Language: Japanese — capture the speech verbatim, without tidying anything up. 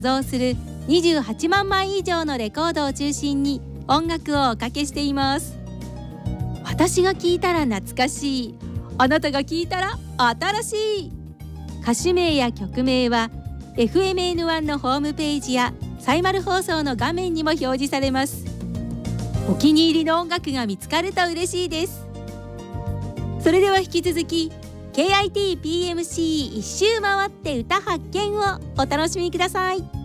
蔵するにじゅうはちまんまい以上のレコードを中心に音楽をおかけしています。私が聴いたら懐かしい、あなたが聴いたら新しい。歌手名や曲名は エフエムエヌワン のホームページやサイマル放送の画面にも表示されます。お気に入りの音楽が見つかると嬉しいです。それでは引き続き ケーアイティーピーエムシー 一周回って歌発見をお楽しみください。